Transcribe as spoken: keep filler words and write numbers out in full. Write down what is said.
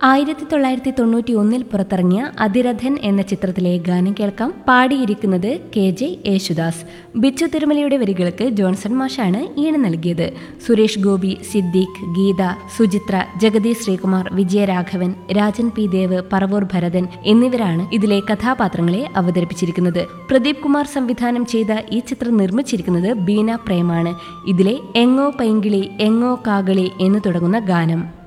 ആയിരത്തി തൊള്ളായിരത്തി തൊണ്ണൂറ്റി ഒന്നിൽ പുറത്തിറങ്ങിയ അതിരഥൻ എന്ന ചിത്രത്തിലെ ഗാനം കേൾക്കാം. പാടിയിരിക്കുന്നത് കെ ജെ യേശുദാസ്. ബിച്ചു തിരുമലയുടെ വരികൾക്ക് ജോൺസൺ മാഷാണ് ഈണം നൽകിയത്. സുരേഷ് ഗോപി, സിദ്ദീഖ്, ഗീത, സുചിത്ര, ജഗതി ശ്രീകുമാർ, വിജയരാഘവൻ, രാജൻ പി ദേവ്, പറവൂർ ഭരതൻ എന്നിവരാണ് ഇതിലെ കഥാപാത്രങ്ങളെ അവതരിപ്പിച്ചിരിക്കുന്നത്. പ്രദീപ് കുമാർ സംവിധാനം ചെയ്ത ഈ ചിത്രം നിർമ്മിച്ചിരിക്കുന്നത് ബീന പ്രേമാണ്. ഇതിലെ എങ്ങോ പൈങ്കിളി എങ്ങോ കാകളി എന്ന് തുടങ്ങുന്ന ഗാനം